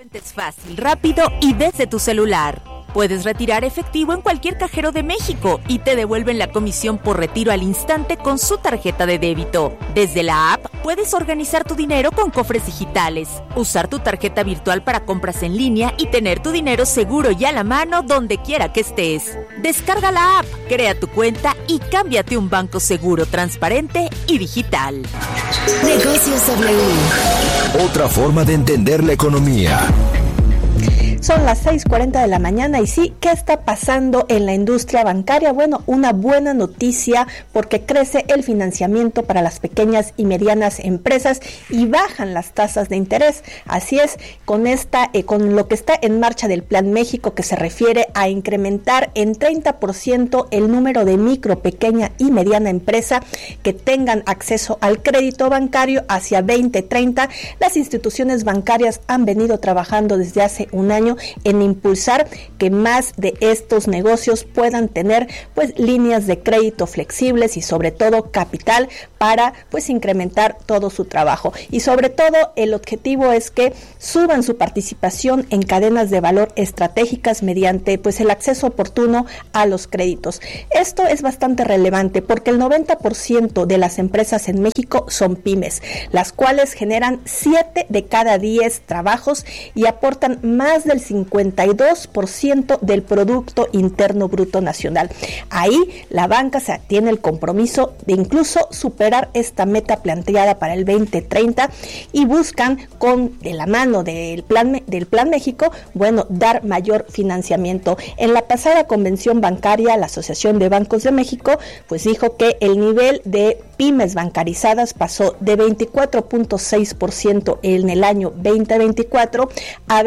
Es fácil, rápido y desde tu celular. Puedes retirar efectivo en cualquier cajero de México y te devuelven la comisión por retiro al instante con su tarjeta de débito. Desde la app puedes organizar tu dinero con cofres digitales, usar tu tarjeta virtual para compras en línea y tener tu dinero seguro y a la mano donde quiera que estés. Descarga la app, crea tu cuenta y cámbiate a un banco seguro, transparente y digital. Negocios W. Otra forma de entender la economía. Son las 6:40 de la mañana y sí, ¿qué está pasando en la industria bancaria? Bueno, una buena noticia porque crece el financiamiento para las pequeñas y medianas empresas y bajan las tasas de interés. Así es, con lo que está en marcha del Plan México, que se refiere a incrementar en 30% el número de micro, pequeña y mediana empresa que tengan acceso al crédito bancario hacia 2030. Las instituciones bancarias han venido trabajando desde hace un año en impulsar que más de estos negocios puedan tener líneas de crédito flexibles y sobre todo capital para incrementar todo su trabajo. Y sobre todo el objetivo es que suban su participación en cadenas de valor estratégicas mediante el acceso oportuno a los créditos. Esto es bastante relevante porque el 90% de las empresas en México son pymes, las cuales generan 7 de cada 10 trabajos y aportan más del 52% del Producto Interno Bruto Nacional. Ahí la banca tiene el compromiso de incluso superar esta meta planteada para el 2030 y buscan de la mano del Plan México, dar mayor financiamiento. En la pasada convención bancaria, la Asociación de Bancos de México, dijo que el nivel de pymes bancarizadas pasó de 24.6% en el año 2024 a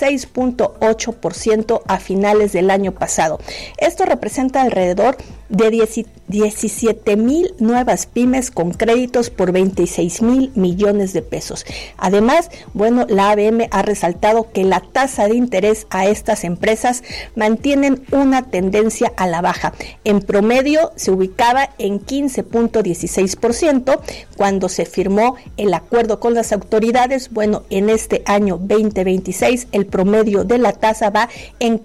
26.8% a finales del año pasado. Esto representa alrededor de 17,000 nuevas pymes con créditos por 26,000 millones de pesos. Además, la ABM ha resaltado que la tasa de interés a estas empresas mantienen una tendencia a la baja. En promedio se ubicaba en 15.16% cuando se firmó el acuerdo con las autoridades. En este año 2026 el promedio de la tasa va en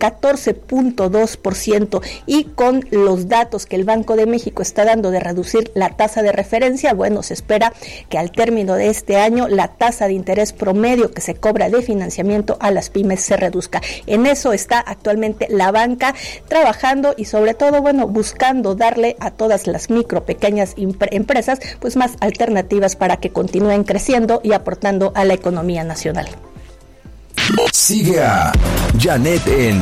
14.2% y con los datos que el Banco de México está dando de reducir la tasa de referencia, se espera que al término de este año la tasa de interés promedio que se cobra de financiamiento a las pymes se reduzca. En eso está actualmente la banca trabajando y sobre todo, buscando darle a todas las micro, pequeñas empresas, más alternativas para que continúen creciendo y aportando a la economía nacional. Sigue a Janet en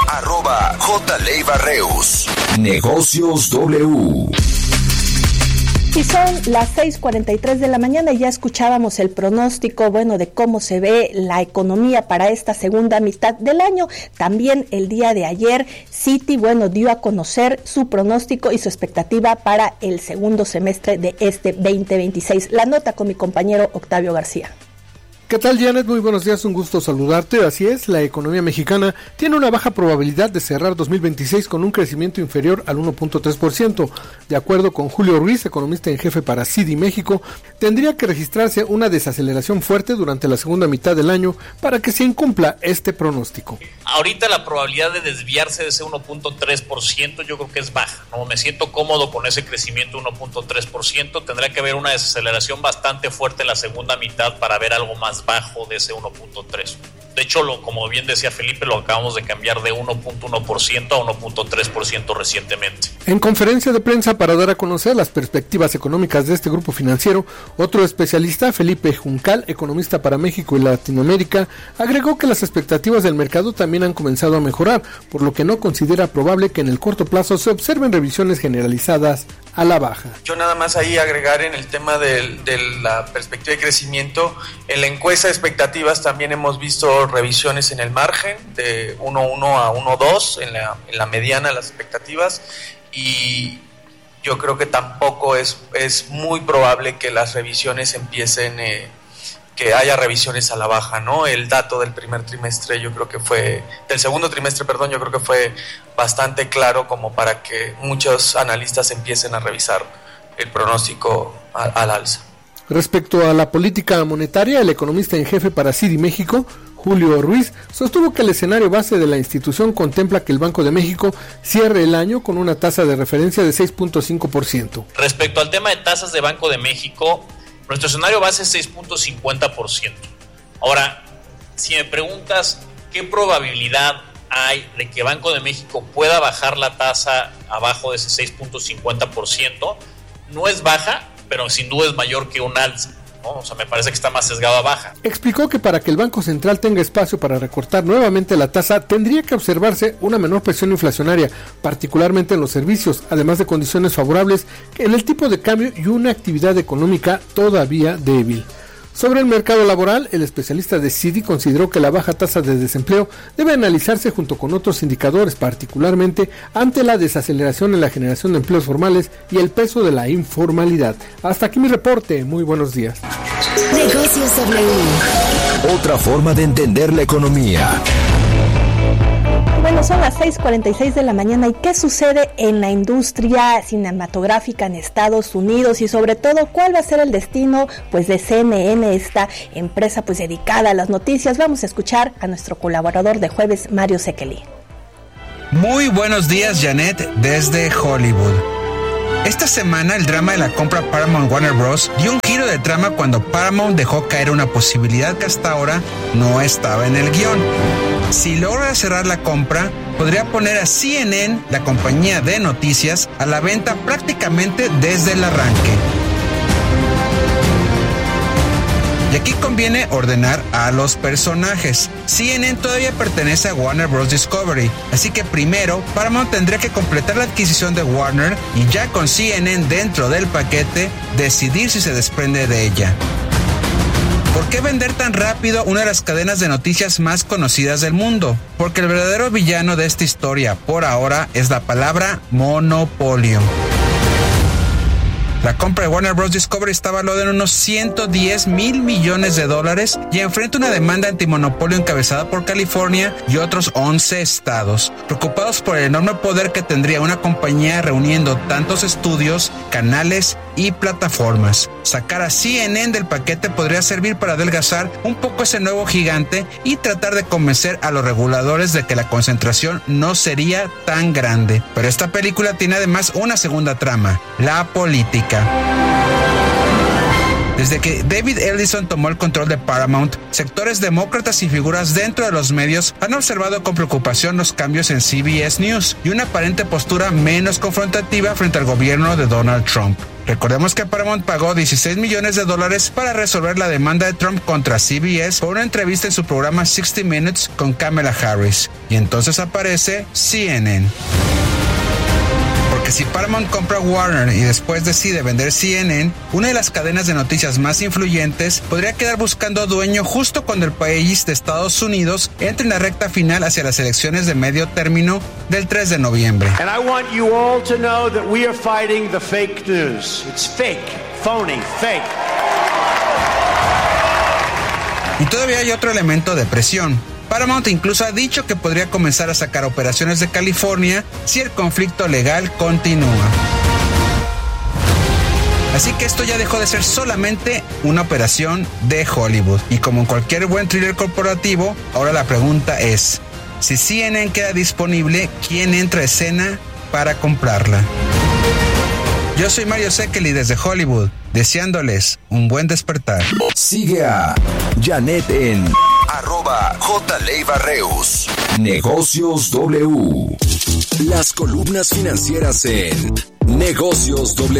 @JLeibarreus. Negocios W. Y son las 6:43 de la mañana y ya escuchábamos el pronóstico, de cómo se ve la economía para esta segunda mitad del año. También el día de ayer, Citi, dio a conocer su pronóstico y su expectativa para el segundo semestre de este 2026. La nota con mi compañero Octavio García. ¿Qué tal, Janet? Muy buenos días, un gusto saludarte. Así es, la economía mexicana tiene una baja probabilidad de cerrar 2026 con un crecimiento inferior al 1.3%. De acuerdo con Julio Ruiz, economista en jefe para Citi México, tendría que registrarse una desaceleración fuerte durante la segunda mitad del año para que se incumpla este pronóstico. Ahorita la probabilidad de desviarse de ese 1.3% yo creo que es baja, ¿no? Me siento cómodo con ese crecimiento 1.3%. Tendrá que haber una desaceleración bastante fuerte en la segunda mitad para ver algo más bajo de ese 1.3. De hecho, como bien decía Felipe, lo acabamos de cambiar de 1.1% a 1.3% recientemente. En conferencia de prensa para dar a conocer las perspectivas económicas de este grupo financiero, otro especialista, Felipe Juncal, economista para México y Latinoamérica, agregó que las expectativas del mercado también han comenzado a mejorar, por lo que no considera probable que en el corto plazo se observen revisiones generalizadas a la baja. Yo nada más ahí agregar en el tema de la perspectiva de crecimiento, en la encuesta de expectativas también hemos visto revisiones en el margen de 1.1 a 1.2 en la mediana de las expectativas, y yo creo que tampoco es muy probable que las revisiones empiecen, que haya revisiones a la baja, ¿no? El dato del segundo trimestre, yo creo que fue bastante claro como para que muchos analistas empiecen a revisar el pronóstico al alza. Respecto a la política monetaria, el economista en jefe para Citi México Julio Ruiz, sostuvo que el escenario base de la institución contempla que el Banco de México cierre el año con una tasa de referencia de 6.5%. Respecto al tema de tasas de Banco de México, nuestro escenario base es 6.50%. Ahora, si me preguntas qué probabilidad hay de que Banco de México pueda bajar la tasa abajo de ese 6.50%, no es baja, pero sin duda es mayor que un alza, ¿no? O sea, me parece que está más sesgado a baja. Explicó que para que el Banco Central tenga espacio para recortar nuevamente la tasa, tendría que observarse una menor presión inflacionaria, particularmente en los servicios, además de condiciones favorables en el tipo de cambio y una actividad económica todavía débil. Sobre el mercado laboral, el especialista de Citi consideró que la baja tasa de desempleo debe analizarse junto con otros indicadores, particularmente ante la desaceleración en la generación de empleos formales y el peso de la informalidad. Hasta aquí mi reporte. Muy buenos días. Negocios W. Otra forma de entender la economía. Bueno, son las 6:46 de la mañana. ¿Y qué sucede en la industria cinematográfica en Estados Unidos? Y sobre todo, ¿cuál va a ser el destino pues de CNN, esta empresa pues dedicada a las noticias? Vamos a escuchar a nuestro colaborador de jueves, Mario Sekeli. Muy buenos días, Janet, desde Hollywood. Esta semana el drama de la compra Paramount Warner Bros. Dio un giro de trama cuando Paramount dejó caer una posibilidad que hasta ahora no estaba en el guión. Si logra cerrar la compra, podría poner a CNN, la compañía de noticias, a la venta prácticamente desde el arranque. Y aquí conviene ordenar a los personajes. CNN todavía pertenece a Warner Bros. Discovery, así que primero Paramount tendría que completar la adquisición de Warner y ya con CNN dentro del paquete, decidir si se desprende de ella. ¿Por qué vender tan rápido una de las cadenas de noticias más conocidas del mundo? Porque el verdadero villano de esta historia, por ahora, es la palabra monopolio. La compra de Warner Bros. Discovery está valuada en unos $110 mil millones y enfrenta una demanda antimonopolio encabezada por California y otros 11 estados, preocupados por el enorme poder que tendría una compañía reuniendo tantos estudios, canales y plataformas. Sacar a CNN del paquete podría servir para adelgazar un poco ese nuevo gigante y tratar de convencer a los reguladores de que la concentración no sería tan grande. Pero esta película tiene además una segunda trama, la política. Desde que David Ellison tomó el control de Paramount, sectores demócratas y figuras dentro de los medios han observado con preocupación los cambios en CBS News y una aparente postura menos confrontativa frente al gobierno de Donald Trump. Recordemos que Paramount pagó $16 millones para resolver la demanda de Trump contra CBS por una entrevista en su programa 60 Minutes con Kamala Harris. Y entonces aparece CNN. Porque si Paramount compra Warner y después decide vender CNN, una de las cadenas de noticias más influyentes podría quedar buscando dueño justo cuando el país de Estados Unidos entre en la recta final hacia las elecciones de medio término del 3 de noviembre. And I want you all to know that we are fighting the fake news. It's fake, phony, fake. Y todavía hay otro elemento de presión. Paramount incluso ha dicho que podría comenzar a sacar operaciones de California si el conflicto legal continúa. Así que esto ya dejó de ser solamente una operación de Hollywood. Y como en cualquier buen thriller corporativo, ahora la pregunta es, si CNN queda disponible, ¿quién entra a escena para comprarla? Yo soy Mario Sekeli desde Hollywood, deseándoles un buen despertar. Sigue a Janet en @JLeibarreus. Negocios W. Las columnas financieras en Negocios W.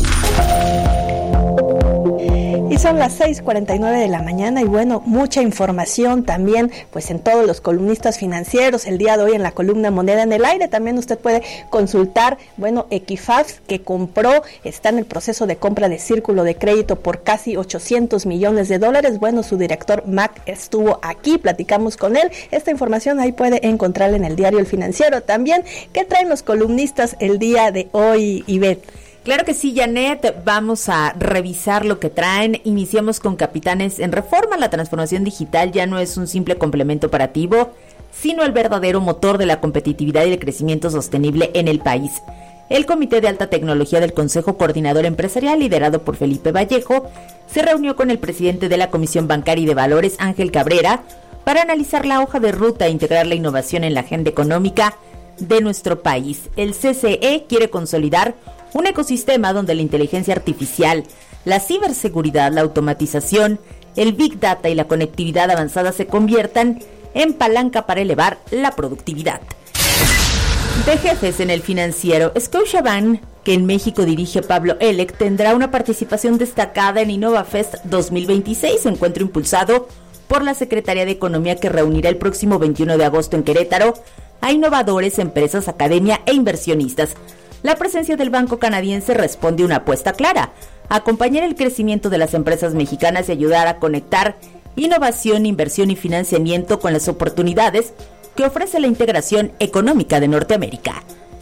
Y son las 6:49 de la mañana y bueno, mucha información también pues en todos los columnistas financieros. El día de hoy en la columna Moneda en el Aire también usted puede consultar, bueno, Equifax que compró, está en el proceso de compra de Círculo de Crédito por casi $800 millones. Bueno, su director Mac estuvo aquí, platicamos con él. Esta información ahí puede encontrarla en el diario El Financiero. También, ¿qué traen los columnistas el día de hoy, Ivette? Claro que sí, Janet, vamos a revisar lo que traen. Iniciamos con Capitanes en Reforma. La transformación digital ya no es un simple complemento operativo, sino el verdadero motor de la competitividad y el crecimiento sostenible en el país. El Comité de Alta Tecnología del Consejo Coordinador Empresarial, liderado por Felipe Vallejo, se reunió con el presidente de la Comisión Bancaria y de Valores, Ángel Cabrera, para analizar la hoja de ruta e integrar la innovación en la agenda económica de nuestro país. El CCE quiere consolidar un ecosistema donde la inteligencia artificial, la ciberseguridad, la automatización, el Big Data y la conectividad avanzada se conviertan en palanca para elevar la productividad. De jefes en el financiero, Scotiabank, que en México dirige Pablo Elec, tendrá una participación destacada en InnovaFest 2026, encuentro impulsado por la Secretaría de Economía que reunirá el próximo 21 de agosto en Querétaro a innovadores, empresas, academia e inversionistas. La presencia del banco canadiense responde a una apuesta clara: acompañar el crecimiento de las empresas mexicanas y ayudar a conectar innovación, inversión y financiamiento con las oportunidades que ofrece la integración económica de Norteamérica.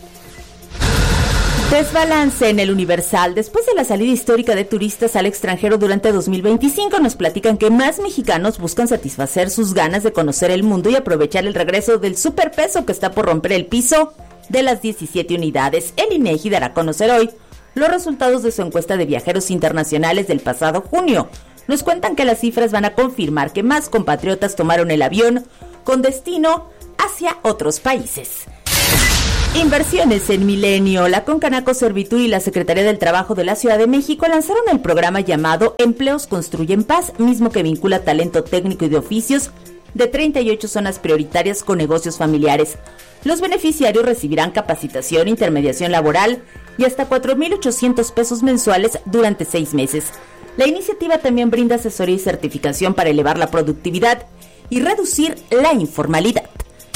Desbalance en el Universal. Después de la salida histórica de turistas al extranjero durante 2025, nos platican que más mexicanos buscan satisfacer sus ganas de conocer el mundo y aprovechar el regreso del superpeso que está por romper el piso de las 17 unidades. El INEGI dará a conocer hoy los resultados de su encuesta de viajeros internacionales del pasado junio. Nos cuentan que las cifras van a confirmar que más compatriotas tomaron el avión con destino hacia otros países. Inversiones en Milenio. La Concanaco Servitur y la Secretaría del Trabajo de la Ciudad de México lanzaron el programa llamado Empleos Construyen Paz, mismo que vincula talento técnico y de oficios de 38 zonas prioritarias con negocios familiares. Los beneficiarios recibirán capacitación, intermediación laboral y hasta 4,800 pesos mensuales durante 6 meses. La iniciativa también brinda asesoría y certificación para elevar la productividad y reducir la informalidad.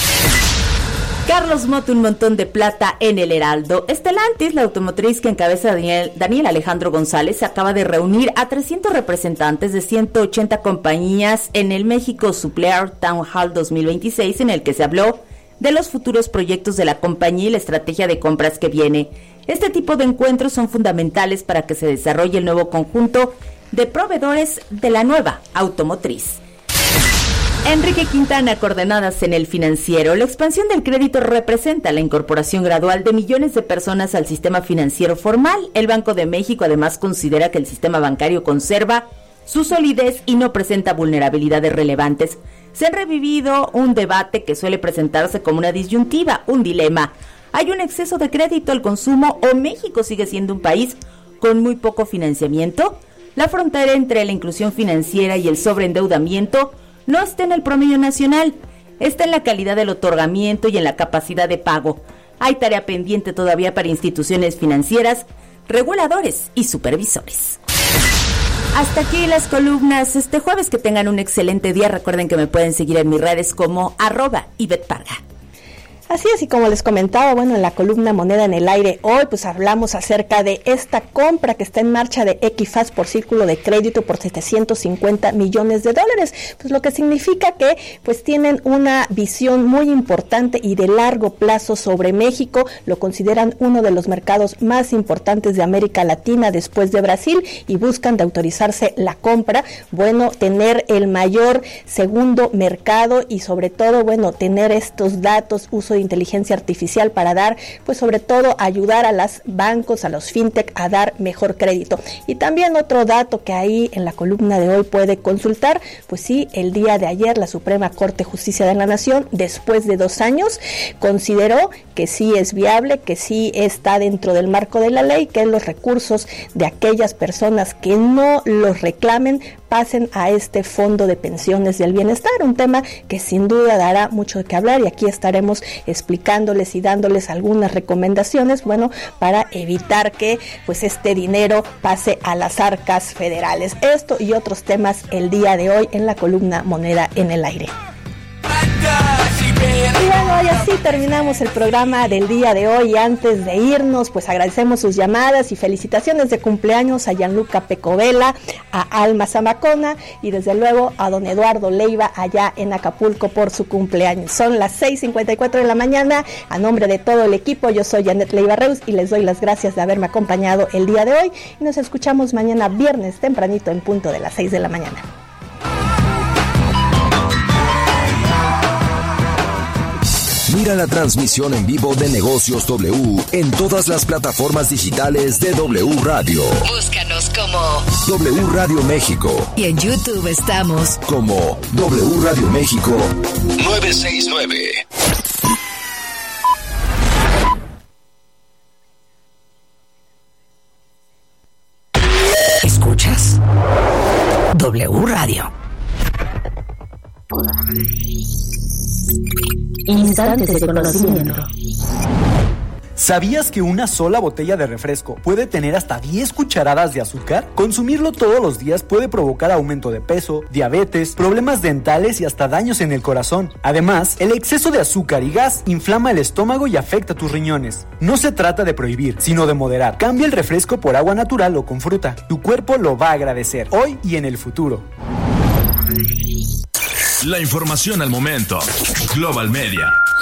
Carlos Mota, un montón de plata en el Heraldo. Stellantis, la automotriz que encabeza Daniel Alejandro González, acaba de reunir a 300 representantes de 180 compañías en el México Supplier Town Hall 2026, en el que se habló de los futuros proyectos de la compañía y la estrategia de compras que viene. Este tipo de encuentros son fundamentales para que se desarrolle el nuevo conjunto de proveedores de la nueva automotriz. Enrique Quintana, coordenadas en el financiero. La expansión del crédito representa la incorporación gradual de millones de personas al sistema financiero formal. El Banco de México además considera que el sistema bancario conserva su solidez y no presenta vulnerabilidades relevantes. Se ha revivido un debate que suele presentarse como una disyuntiva, un dilema. ¿Hay un exceso de crédito al consumo o México sigue siendo un país con muy poco financiamiento? La frontera entre la inclusión financiera y el sobreendeudamiento no está en el promedio nacional, está en la calidad del otorgamiento y en la capacidad de pago. Hay tarea pendiente todavía para instituciones financieras, reguladores y supervisores. Hasta aquí las columnas este jueves. Que tengan un excelente día. Recuerden que me pueden seguir en mis redes como @IvetteParga. Así es, y como les comentaba, bueno, en la columna Moneda en el Aire hoy, pues hablamos acerca de esta compra que está en marcha de Equifax por círculo de crédito por $750 millones. Pues lo que significa que pues tienen una visión muy importante y de largo plazo sobre México. Lo consideran uno de los mercados más importantes de América Latina después de Brasil y buscan de autorizarse la compra, bueno, tener el mayor segundo mercado y sobre todo, bueno, tener estos datos, uso de inteligencia artificial para dar, pues sobre todo ayudar a los bancos, a los fintech a dar mejor crédito. Y también otro dato que ahí en la columna de hoy puede consultar, pues sí, el día de ayer la Suprema Corte de Justicia de la Nación, después de 2 años, consideró que sí es viable, que sí está dentro del marco de la ley, que los recursos de aquellas personas que no los reclamen pasen a este fondo de pensiones del bienestar, un tema que sin duda dará mucho de qué hablar y aquí estaremos explicándoles y dándoles algunas recomendaciones, bueno, para evitar que pues este dinero pase a las arcas federales. Esto y otros temas el día de hoy en la columna Moneda en el Aire. Y bueno, y así terminamos el programa del día de hoy. Antes de irnos, pues agradecemos sus llamadas y felicitaciones de cumpleaños a Gianluca Pecovela, a Alma Zamacona y desde luego a don Eduardo Leiva allá en Acapulco por su cumpleaños. Son las 6:54 de la mañana. A nombre de todo el equipo, yo soy Janet Leiva Reus y les doy las gracias de haberme acompañado el día de hoy. Y nos escuchamos mañana viernes tempranito en punto de las 6 de la mañana. Mira Mira la transmisión en vivo de Negocios W en todas las plataformas digitales de W Radio. Búscanos como W Radio México. Y en YouTube estamos como W Radio México 969. ¿Escuchas? W Radio. Instantes de conocimiento. ¿Sabías que una sola botella de refresco puede tener hasta 10 cucharadas de azúcar? Consumirlo todos los días puede provocar aumento de peso, diabetes, problemas dentales y hasta daños en el corazón. Además, el exceso de azúcar y gas inflama el estómago y afecta tus riñones. No se trata de prohibir, sino de moderar. Cambia el refresco por agua natural o con fruta. Tu cuerpo lo va a agradecer, hoy y en el futuro. La información al momento. Global Media.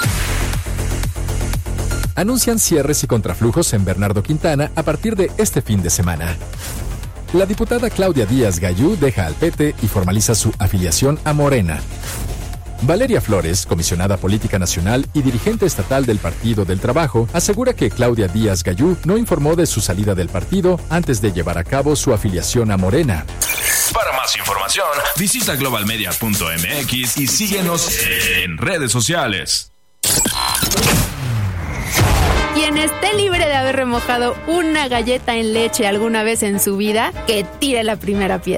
Anuncian cierres y contraflujos en Bernardo Quintana a partir de este fin de semana. La diputada Claudia Díaz Gayú deja al PT y formaliza su afiliación a Morena. Valeria Flores, comisionada política nacional y dirigente estatal del Partido del Trabajo, asegura que Claudia Díaz Gayú no informó de su salida del partido antes de llevar a cabo su afiliación a Morena. Para más información, visita globalmedia.mx y síguenos en redes sociales. Quien esté libre de haber remojado una galleta en leche alguna vez en su vida, que tire la primera piedra.